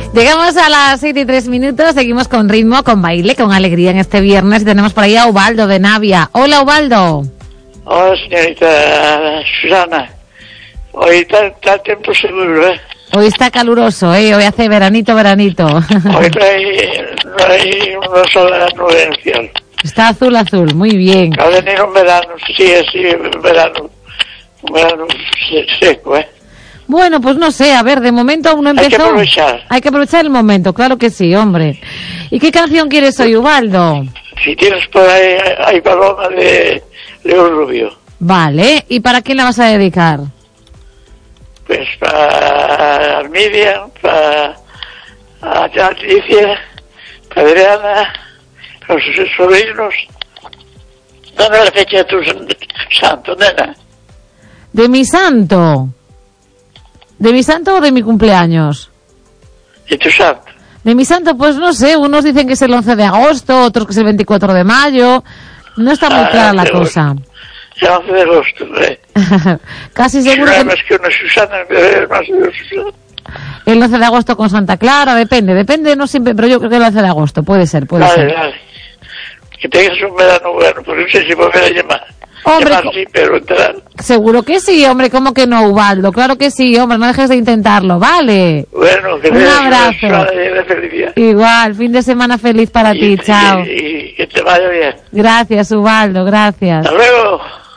Llegamos a las 7:03, seguimos con ritmo, con baile, con alegría en este viernes. Tenemos por ahí a Ubaldo de Navia. Hola, Ubaldo. Hola, señorita Susana. Hoy está tiempo seguro, ¿eh? Hoy está caluroso, ¿eh? Hoy hace veranito. Hoy no hay una sola nube en el cielo. Está azul, muy bien. Va a venir un verano, sí, un verano seco, ¿eh? Bueno, pues no sé, a ver, de momento aún no empezó. Hay que aprovechar el momento, claro que sí, hombre. ¿Y qué canción quieres hoy, Ubaldo? Si tienes por ahí, hay Paloma de León Rubio. Vale, ¿y para quién la vas a dedicar? Pues para Armidia, para Alicia, para Adriana, para sus sobrinos. ¿Dónde es la fecha de tu santo, nena? ¿De mi santo? ¿De mi santo o de mi cumpleaños? ¿De tu santo? De mi santo, pues no sé, unos dicen que es el 11 de agosto, otros que es el 24 de mayo. No está muy clara la cosa. El 11 de agosto, ¿eh? Casi seguro que... más que una Susana, más de una Susana. El 11 de agosto con Santa Clara, depende, no siempre, pero yo creo que el 11 de agosto, puede ser. Vale. Que tengas un verano bueno, porque no sé si volver a llamar. Hombre, sí, pero entrar. Seguro que sí, hombre, ¿cómo que no, Ubaldo? Claro que sí, hombre, no dejes de intentarlo, ¿vale? Bueno, que un abrazo. Igual, fin de semana feliz para ti, chao. Y que te vaya bien. Gracias, Ubaldo, gracias. Hasta luego.